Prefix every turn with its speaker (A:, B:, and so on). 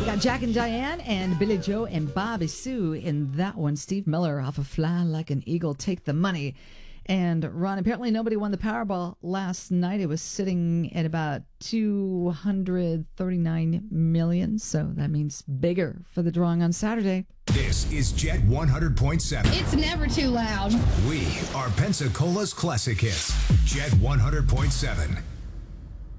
A: Got Jack and Diane and Billy Joe and Bobby Sue in that one. Steve Miller off of Fly Like an Eagle, Take the Money. And Ron, apparently nobody won the Powerball last night. It was sitting at about 239 million. So that means bigger for the drawing on Saturday.
B: This is Jet 100.7.
C: It's never too loud.
B: We are Pensacola's classic hits. Jet 100.7.